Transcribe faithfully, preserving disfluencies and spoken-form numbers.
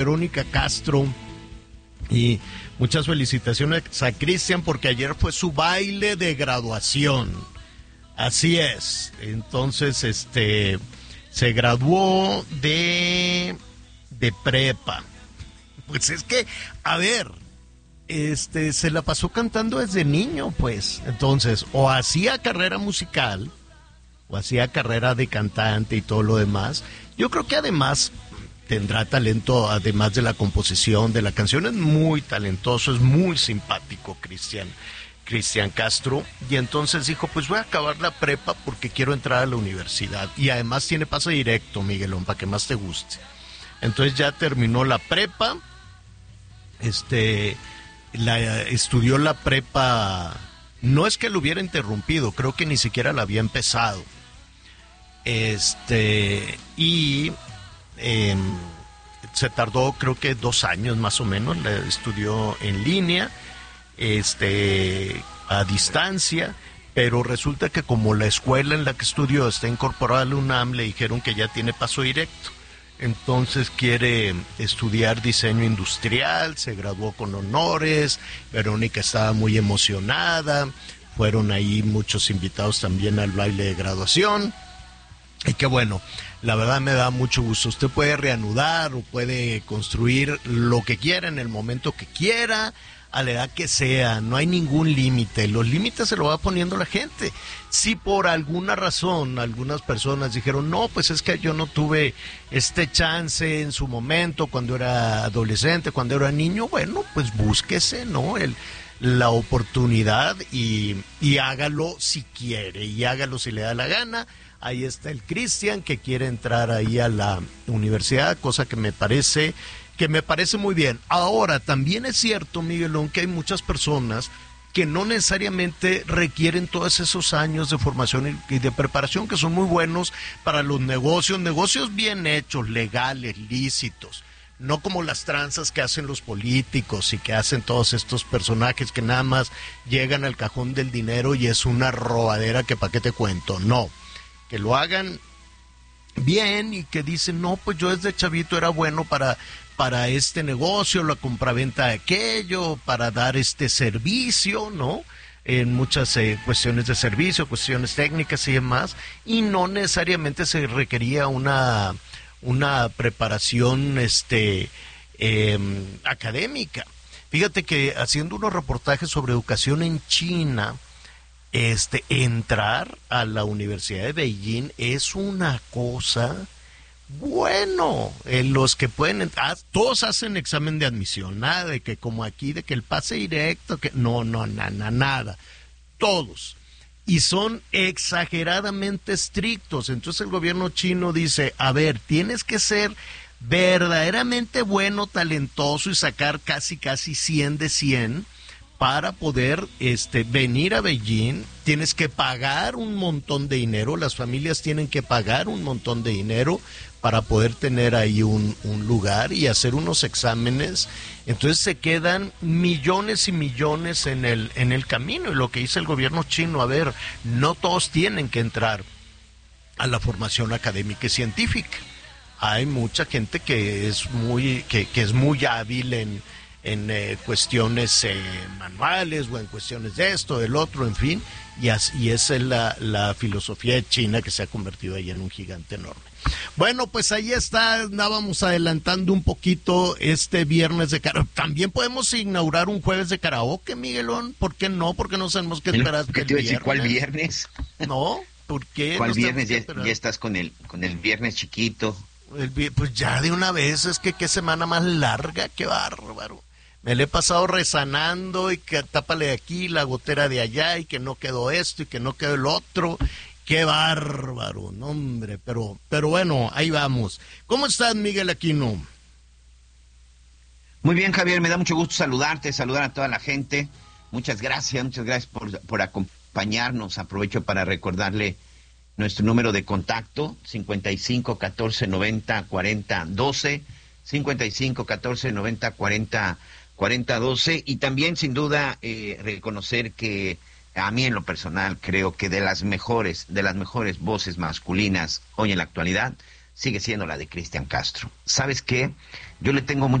Verónica Castro. Y muchas felicitaciones a Cristian porque ayer fue su baile de graduación. Así es. Entonces, este, se graduó de, de prepa. Pues es que, a ver, este, se la pasó cantando desde niño, pues. Entonces, o hacía carrera musical, o hacía carrera de cantante y todo lo demás. Yo creo que además tendrá talento, además de la composición de la canción. Es muy talentoso, es muy simpático, Cristian, Cristian Castro. Y entonces dijo, pues voy a acabar la prepa porque quiero entrar a la universidad. Y además tiene pase directo, Miguelón, para que más te guste. Entonces ya terminó la prepa, este, la, estudió la prepa, no es que lo hubiera interrumpido, creo que ni siquiera la había empezado. Este, y eh, se tardó creo que dos años más o menos, la estudió en línea, este, a distancia, pero resulta que como la escuela en la que estudió está incorporada a la UNAM, le dijeron que ya tiene paso directo. Entonces quiere estudiar diseño industrial, se graduó con honores, Verónica estaba muy emocionada, fueron ahí muchos invitados también al baile de graduación. Y qué bueno, la verdad me da mucho gusto. Usted puede reanudar o puede construir lo que quiera en el momento que quiera, a la edad que sea, no hay ningún límite. Los límites se lo va poniendo la gente. Si por alguna razón algunas personas dijeron, no, pues es que yo no tuve este chance en su momento, cuando era adolescente, cuando era niño, bueno, pues búsquese, ¿no? El, la oportunidad y, y hágalo si quiere, y hágalo si le da la gana. Ahí está el Cristian que quiere entrar ahí a la universidad, cosa que me parece que me parece muy bien. Ahora, también es cierto, Miguelón, que hay muchas personas que no necesariamente requieren todos esos años de formación y de preparación, que son muy buenos para los negocios, negocios bien hechos, legales, lícitos, no como las tranzas que hacen los políticos y que hacen todos estos personajes que nada más llegan al cajón del dinero y es una robadera que para qué te cuento, no. Que lo hagan bien y que dicen, no, pues yo desde chavito era bueno para, para este negocio, la compraventa de aquello, para dar este servicio, ¿no? En muchas eh, cuestiones de servicio, cuestiones técnicas y demás, y no necesariamente se requería una, una preparación este, eh, académica. Fíjate que haciendo unos reportajes sobre educación en China, Este, entrar a la Universidad de Beijing es una cosa, bueno, eh, los que pueden entrar, todos hacen examen de admisión, nada de que como aquí, de que el pase directo, que no, no, na, na, nada, todos, y son exageradamente estrictos. Entonces el gobierno chino dice, a ver, tienes que ser verdaderamente bueno, talentoso y sacar casi, casi cien de cien, para poder este, venir a Beijing. Tienes que pagar un montón de dinero, las familias tienen que pagar un montón de dinero para poder tener ahí un, un lugar y hacer unos exámenes. Entonces se quedan millones y millones en el, en el camino. Y lo que dice el gobierno chino, a ver, no todos tienen que entrar a la formación académica y científica. Hay mucha gente que es muy, que, que es muy hábil en en eh, cuestiones eh, manuales o en cuestiones de esto, del otro, en fin, y, as, y esa es la, la filosofía de China, que se ha convertido ahí en un gigante enorme. Bueno, pues ahí está, andábamos adelantando un poquito este viernes de karaoke. También podemos inaugurar un jueves de karaoke, Miguelón, ¿por qué no? Porque no tenemos que esperar ¿Qué te iba a decir? ¿Cuál viernes? No, ¿por qué? ¿Cuál viernes? Ya, ya estás con el, con el viernes chiquito. El, pues ya de una vez, es que qué semana más larga, qué bárbaro. Me le he pasado rezanando y que tápale de aquí, la gotera de allá, y que no quedó esto y que no quedó el otro. Qué bárbaro, no hombre, pero, pero bueno, ahí vamos. ¿Cómo estás, Miguel Aquino? Muy bien, Javier, me da mucho gusto saludarte, saludar a toda la gente. Muchas gracias, muchas gracias por, por acompañarnos. Aprovecho para recordarle nuestro número de contacto, cincuenta y cinco, catorce, noventa, cuarenta, doce, cincuenta y cinco, catorce, noventa, cuarenta, cuarenta, doce, y también sin duda eh, reconocer que a mí en lo personal creo que de las mejores, de las mejores voces masculinas hoy en la actualidad sigue siendo la de Cristian Castro. ¿Sabes qué? Yo le tengo